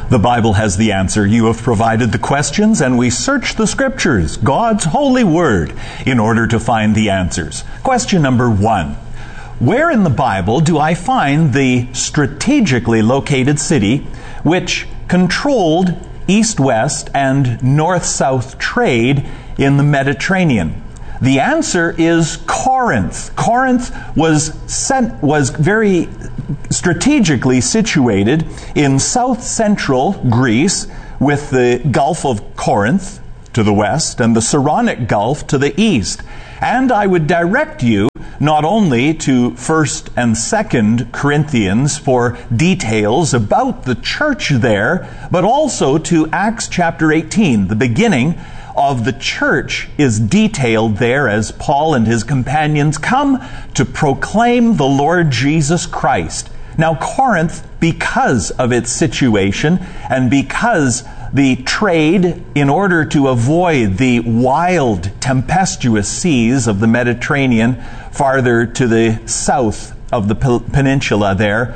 The Bible has the answer. You have provided the questions, and we search the Scriptures, God's holy word, in order to find the answers. Question number 1. Where in the Bible do I find the strategically located city which controlled east-west and north-south trade in the Mediterranean? The answer is Corinth. Corinth was very strategically situated in south-central Greece, with the Gulf of Corinth to the west and the Saronic Gulf to the east. And I would direct you not only to 1st and 2nd Corinthians for details about the church there, but also to Acts chapter 18. The beginning of the church is detailed there as Paul and his companions come to proclaim the Lord Jesus Christ. Now, Corinth, because of its situation and because the trade, in order to avoid the wild, tempestuous seas of the Mediterranean farther to the south of the peninsula there,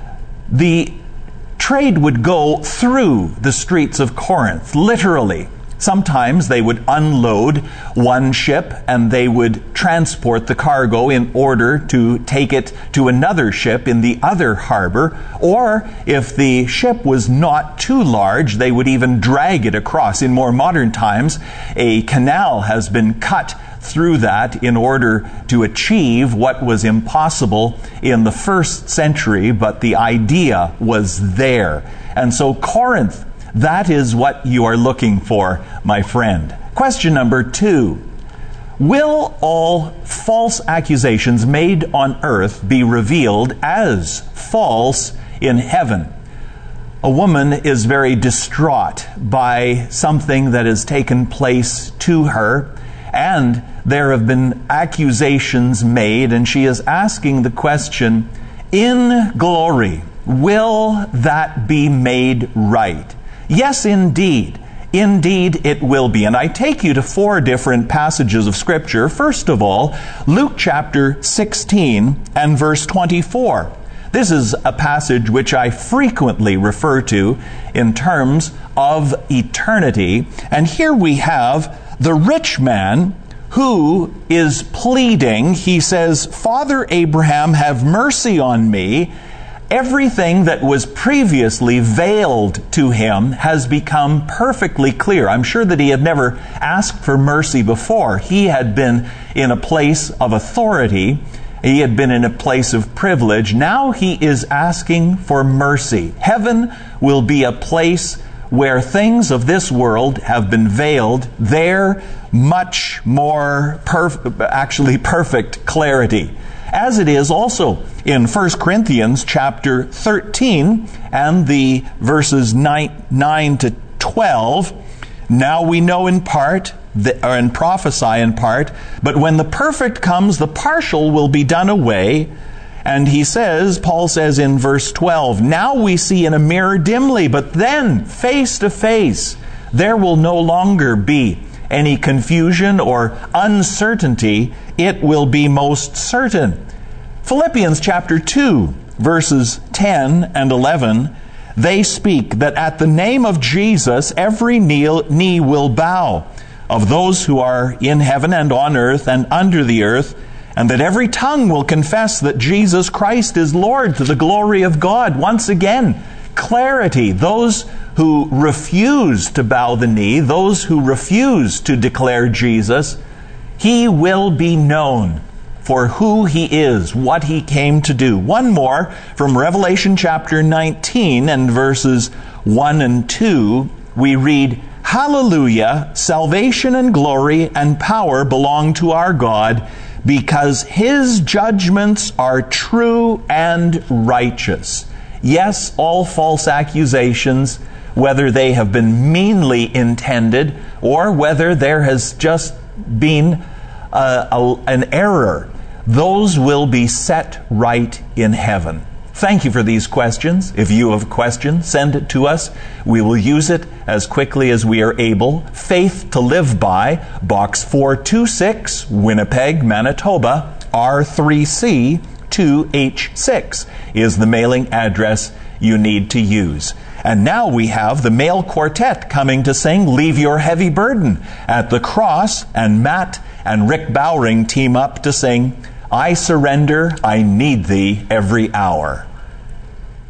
the trade would go through the streets of Corinth, literally. Sometimes they would unload one ship and they would transport the cargo in order to take it to another ship in the other harbor. Or if the ship was not too large, they would even drag it across. In more modern times, a canal has been cut through that in order to achieve what was impossible in the 1st century, but the idea was there. And so Corinth, that is what you are looking for, my friend. Question number 2. Will all false accusations made on earth be revealed as false in heaven? A woman is very distraught by something that has taken place to her, and there have been accusations made, and she is asking the question, in glory, will that be made right? Yes, indeed. Indeed, it will be. And I take you to 4 different passages of Scripture. First of all, Luke chapter 16 and verse 24. This is a passage which I frequently refer to in terms of eternity. And here we have the rich man who is pleading. He says, Father Abraham, have mercy on me. Everything that was previously veiled to him has become perfectly clear. I'm sure that he had never asked for mercy before. He had been in a place of authority. He had been in a place of privilege. Now he is asking for mercy. Heaven will be a place where things of this world have been veiled. There, much more perfect clarity. As it is also in 1 Corinthians chapter 13 and the verses 9 to 12. Now we know in part, and prophesy in part, but when the perfect comes, the partial will be done away. And he says, Paul says in verse 12, now we see in a mirror dimly, but then face to face, there will no longer be any confusion or uncertainty. It will be most certain. Philippians chapter 2, verses 10 and 11, they speak that at the name of Jesus, every knee will bow, of those who are in heaven and on earth and under the earth, and that every tongue will confess that Jesus Christ is Lord, to the glory of God. Once again, clarity. Those who refuse to bow the knee, those who refuse to declare Jesus, He will be known for who He is, what He came to do. One more from Revelation chapter 19 and verses 1 and 2, we read, Hallelujah, salvation and glory and power belong to our God, because His judgments are true and righteous. Yes, all false accusations, whether they have been meanly intended or whether there has just been an error, those will be set right in heaven. Thank you for these questions. If you have a question, send it to us. We will use it as quickly as we are able. Faith to Live By, Box 426, Winnipeg, Manitoba, R3C 2H6 is the mailing address you need to use. And now we have the male quartet coming to sing Leave Your Heavy Burden at the Cross, and Matt and Rick Bowring team up to sing I Surrender, I Need Thee Every Hour.